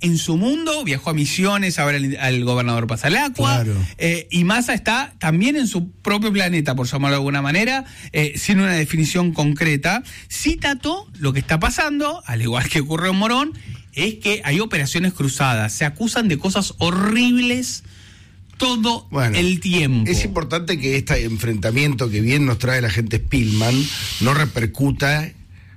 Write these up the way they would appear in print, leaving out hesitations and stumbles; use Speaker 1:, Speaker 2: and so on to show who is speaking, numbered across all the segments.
Speaker 1: en su mundo, viajó a Misiones a ver al gobernador Pasalacqua,
Speaker 2: Claro.
Speaker 1: Y Massa está también en su propio planeta, por llamarlo de alguna manera, sin una definición concreta. Sí, Tato, lo que está pasando, al igual que ocurrió en Morón, es que hay operaciones cruzadas, se acusan de cosas horribles todo el tiempo.
Speaker 2: Es importante que este enfrentamiento que bien nos trae la gente Spillman no repercute,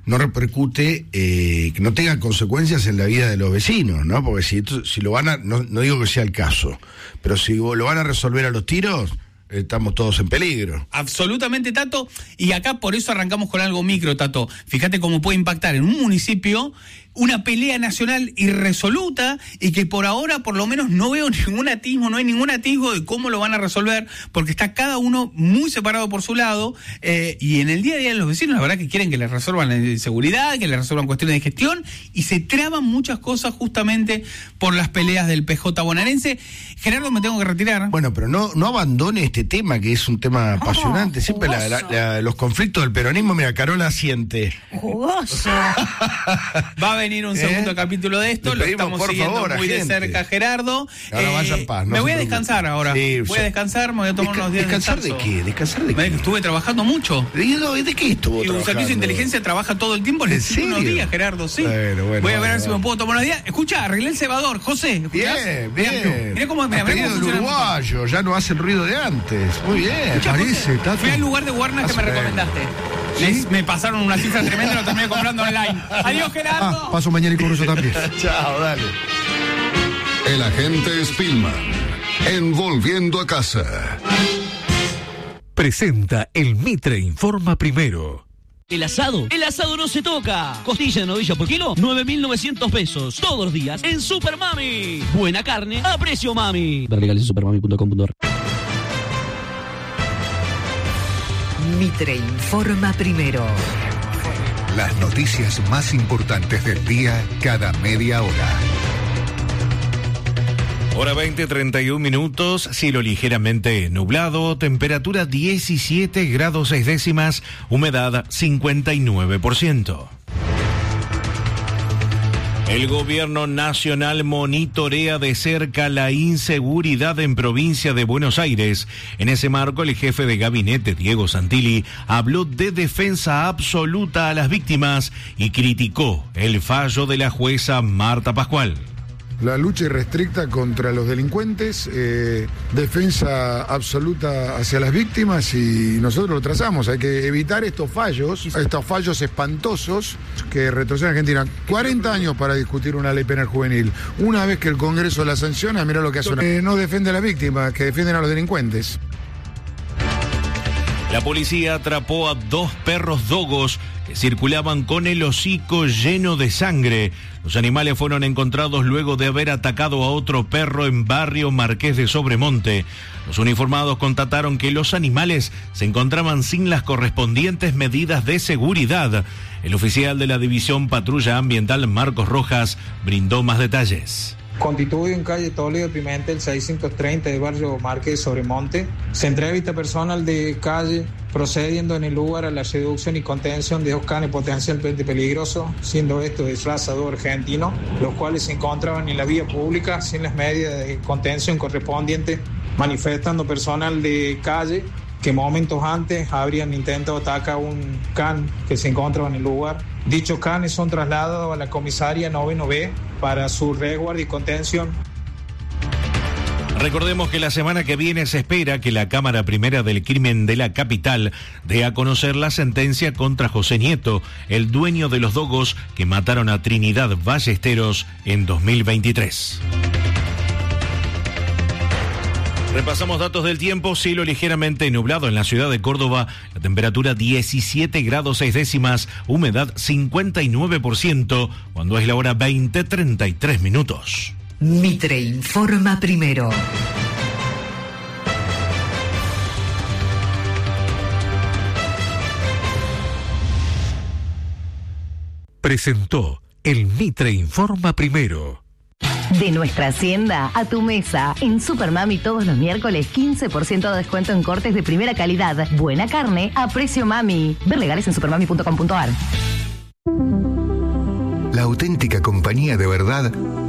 Speaker 2: que no tenga consecuencias en la vida de los vecinos, ¿no? Porque si lo van a, no digo que sea el caso, pero si lo van a resolver a los tiros, estamos todos en peligro.
Speaker 1: Absolutamente, Tato, y acá por eso arrancamos con algo micro, Tato. Fíjate cómo puede impactar en un municipio una pelea nacional irresoluta y que por ahora por lo menos no veo ningún atisbo, no hay ningún atisbo de cómo lo van a resolver, porque está cada uno muy separado por su lado, y en el día a día los vecinos la verdad que quieren que les resuelvan seguridad, que les resuelvan cuestiones de gestión, y se traban muchas cosas justamente por las peleas del PJ bonaerense. Gerardo, me tengo que retirar.
Speaker 2: Bueno, pero no abandone este tema, que es un tema apasionante. Siempre los conflictos del peronismo, mira, Carola siente.
Speaker 3: Jugoso.
Speaker 1: Va a venir un segundo capítulo de esto, lo estamos siguiendo muy de cerca, Gerardo.
Speaker 2: Ahora vaya en paz.
Speaker 1: Me voy a descansar ahora.
Speaker 2: Sí,
Speaker 1: voy a descansar, me voy a tomar unos días de descanso.
Speaker 2: ¿Descansar de qué?
Speaker 1: Estuve trabajando mucho.
Speaker 2: ¿De qué estuvo trabajando?
Speaker 1: Un servicio de inteligencia trabaja todo el tiempo.
Speaker 2: ¿En serio?
Speaker 1: Unos días, Gerardo, sí.
Speaker 2: Bueno,
Speaker 1: voy a ver si me puedo tomar unos días. Escucha, arreglé el cebador, José. ¿Escuchás?
Speaker 2: Bien.
Speaker 1: Mirá cómo
Speaker 2: el uruguayo, ya no hace el ruido de antes. Muy bien.
Speaker 1: Parece, Tato. Fui al lugar de Warner que me recomendaste. ¿Sí? Me pasaron una cifra tremenda y lo terminé comprando online. Adiós, Gerardo.
Speaker 4: Paso mañana y cobro eso también.
Speaker 2: Chao, dale.
Speaker 5: El agente Spillman, en Volviendo a Casa.
Speaker 6: Presenta el Mitre Informa Primero.
Speaker 7: El asado no se toca. Costilla de novilla por kilo, 9.900 pesos. Todos los días en Super Mami. Buena carne a precio mami. Ver legales en supermami.com.ar.
Speaker 8: Mitre Informa Primero.
Speaker 5: Las noticias más importantes del día cada media hora.
Speaker 6: Hora 20:31, cielo ligeramente nublado, temperatura 17 grados 6 décimas, humedad 59%. El gobierno nacional monitorea de cerca la inseguridad en provincia de Buenos Aires. En ese marco, el jefe de gabinete, Diego Santilli, habló de defensa absoluta a las víctimas y criticó el fallo de la jueza Marta Pascual.
Speaker 4: La lucha irrestricta contra los delincuentes, defensa absoluta hacia las víctimas, y nosotros lo trazamos. Hay que evitar estos fallos espantosos que retroceden a Argentina. 40 años para discutir una ley penal juvenil. Una vez que el Congreso la sanciona, mirá lo que hace. No defiende a las víctimas, que defienden a los delincuentes.
Speaker 6: La policía atrapó a 2 perros dogos que circulaban con el hocico lleno de sangre. Los animales fueron encontrados luego de haber atacado a otro perro en barrio Marqués de Sobremonte. Los uniformados constataron que los animales se encontraban sin las correspondientes medidas de seguridad. El oficial de la División Patrulla Ambiental, Marcos Rojas, brindó más detalles.
Speaker 9: Constituido en calle Toledo Pimentel 630 de barrio Marqués de Sobremonte, se entrevista personal de calle procediendo en el lugar a la reducción y contención de 2 canes potencialmente peligrosos, siendo estos de raza argentino, los cuales se encontraban en la vía pública sin las medidas de contención correspondientes, manifestando personal de calle que momentos antes habrían intentado atacar a un can que se encontraba en el lugar. Dichos canes son trasladados a la comisaría 9B para su resguardo y contención.
Speaker 6: Recordemos que la semana que viene se espera que la Cámara Primera del Crimen de la capital dé a conocer la sentencia contra José Nieto, el dueño de los dogos que mataron a Trinidad Ballesteros en 2023. Repasamos datos del tiempo. Cielo ligeramente nublado en la ciudad de Córdoba, la temperatura 17 grados 6 décimas, humedad 59%, cuando es la hora 20:33.
Speaker 8: Mitre Informa Primero.
Speaker 6: Presentó el Mitre Informa Primero.
Speaker 10: De nuestra hacienda a tu mesa. En Super Mami todos los miércoles 15% de descuento en cortes de primera calidad. Buena carne a precio mami. Ver legales en supermami.com.ar.
Speaker 5: La auténtica compañía de verdad